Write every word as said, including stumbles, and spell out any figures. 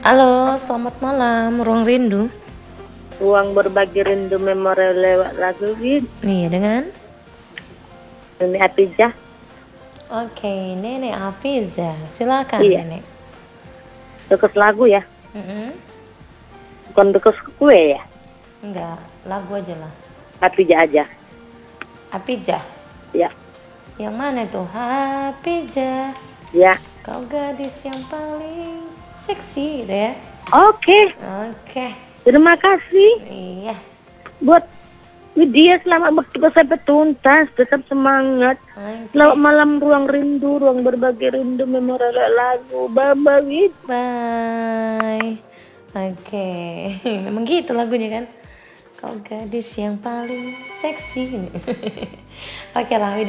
Halo, selamat malam, Ruang Rindu. Ruang berbagi rindu memori lewat lagu Wid. Nih, dengan Ini Atijah. Oke, Nenek Hafiza, silakan Iya. Nenek. Deket lagu ya, Mm-mm. bukan deket kue ya. Enggak, lagu aja lah. Atijah aja. Hafizah. Ya, Yang mana tuh? Hafizah, ya. kau gadis yang paling seksi gitu ya. Oke, Oke, terima kasih iya. buat Widya, selamat bertugas sampai tuntas, tetap semangat. Oke, Selamat malam ruang rindu, ruang berbagi rindu memori lewat lagu. Bye bye Wid. bye. Oke, memang gitu lagunya kan. Kau gadis yang paling seksi. Oke lah,